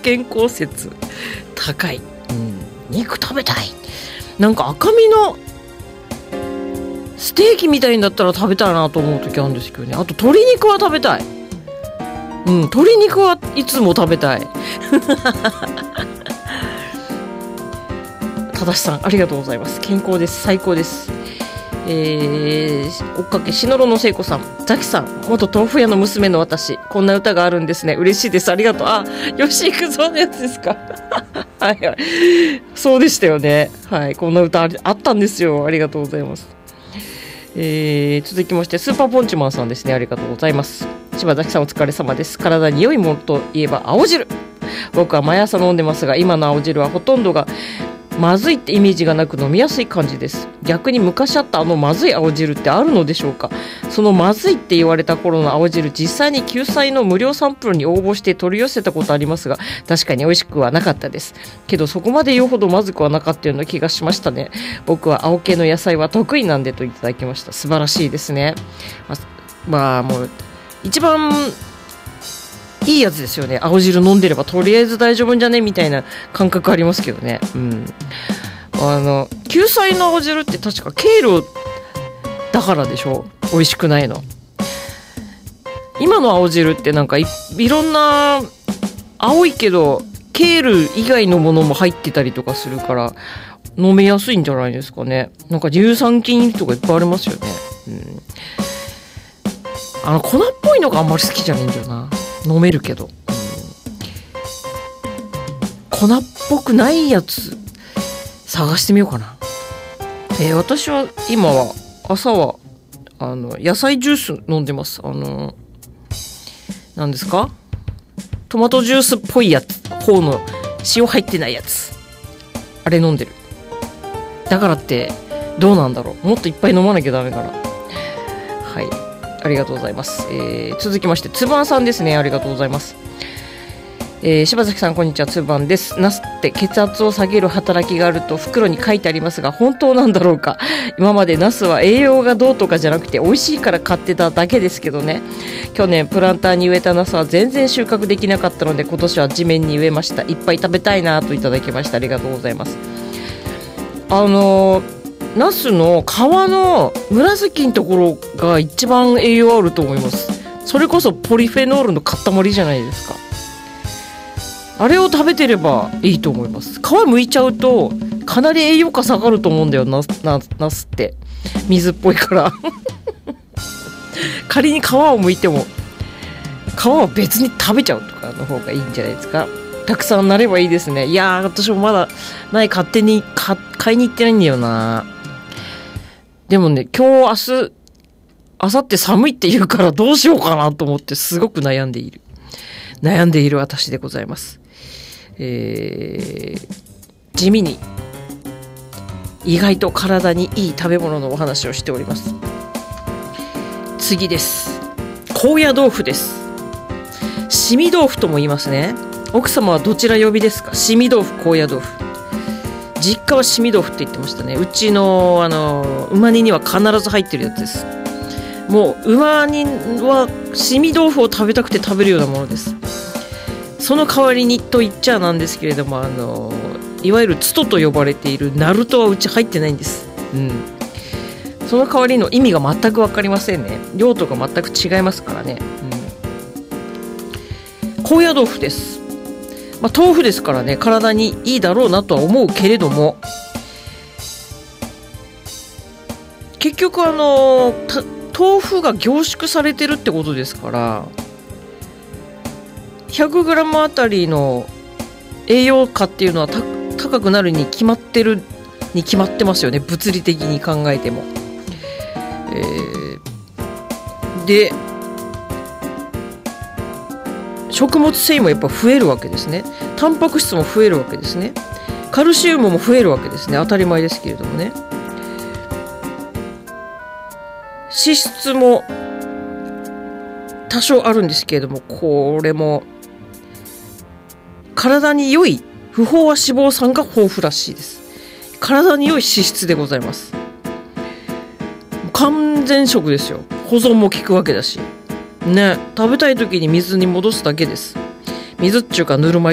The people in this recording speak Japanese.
健康説高い、肉食べたい。なんか赤身のステーキみたいんだったら食べたいなと思う時あるんですけどね。あと鶏肉は食べたい。鶏肉はいつも食べたい。正さんありがとうございます。健康です。最高です。追っかけしのろの聖子さん、ザキさん、元豆腐屋の娘の私、こんな歌があるんですね。嬉しいです。ありがとう。吉幾三のやつですか。はいはい、そうでしたよね。はい、こんな歌あったんですよ。ありがとうございます。続きましてスーパーポンチマンさんですね。ありがとうございます。柴崎さんお疲れ様です。体に良いものといえば青汁。僕は毎朝飲んでますが、今の青汁はほとんどがまずいってイメージがなく飲みやすい感じです。逆に昔あったまずい青汁ってあるのでしょうか。そのまずいって言われた頃の青汁、実際に救済の無料サンプルに応募して取り寄せたことありますが、確かに美味しくはなかったですけど、そこまで言うほどまずくはなかったような気がしましたね。僕は青系の野菜は得意なんでといただきました。素晴らしいですね。もう一番いいやつですよね。青汁飲んでればとりあえず大丈夫んじゃねみたいな感覚ありますけどね。救済の青汁って確かケールだからでしょ、美味しくないの。今の青汁ってなんか いろんな青いけどケール以外のものも入ってたりとかするから飲めやすいんじゃないですかね。なんか乳酸菌とかいっぱいありますよね。粉っぽいのがあんまり好きじゃないんだよな。飲めるけど、粉っぽくないやつ探してみようかな。私は今は朝は野菜ジュース飲んでます。何ですか、トマトジュースっぽいやつ方の塩入ってないやつ、あれ飲んでる。だからってどうなんだろう、もっといっぱい飲まなきゃダメかな。はい、ありがとうございます。続きましてつばんさんですね。ありがとうございます。柴崎さんこんにちは、つばんです。ナスって血圧を下げる働きがあると袋に書いてありますが、本当なんだろうか。今までナスは栄養がどうとかじゃなくて美味しいから買ってただけですけどね。去年プランターに植えたナスは全然収穫できなかったので、今年は地面に植えました。いっぱい食べたいなといただきました。ありがとうございます。ナスの皮の紫のところが一番栄養あると思います。それこそポリフェノールの塊じゃないですか。あれを食べてればいいと思います。皮剥いちゃうとかなり栄養価下がると思うんだよ。ナスって水っぽいから仮に皮を剥いても皮は別に食べちゃうとかの方がいいんじゃないですか。たくさんなればいいですね。いやー、私もまだない、勝手に買いに行ってないんだよな。でもね、今日明日明後日寒いって言うからどうしようかなと思ってすごく悩んでいる私でございます。地味に意外と体にいい食べ物のお話をしております。次です。高野豆腐です。しみ豆腐とも言いますね。奥様はどちら呼びですか？しみ豆腐、高野豆腐。実家はしみ豆腐って言ってましたね。うちの馬煮には必ず入ってるやつです。もう馬煮はしみ豆腐を食べたくて食べるようなものです。その代わりにと言っちゃなんですけれども、いわゆるツトと呼ばれているナルトはうち入ってないんです。その代わりの意味が全く分かりませんね。用途が全く違いますからね。高野豆腐です。豆腐ですからね、体にいいだろうなとは思うけれども、結局豆腐が凝縮されてるってことですから、100g あたりの栄養価っていうのは高くなるに決まってますよね、物理的に考えても。で食物繊維もやっぱ増えるわけですね。タンパク質も増えるわけですね。カルシウムも増えるわけですね。当たり前ですけれどもね。脂質も多少あるんですけれども、これも体に良い不飽和脂肪酸が豊富らしいです。体に良い脂質でございます。完全食ですよ。保存も効くわけだしね。食べたい時に水に戻すだけです。水っちゅうかぬるま湯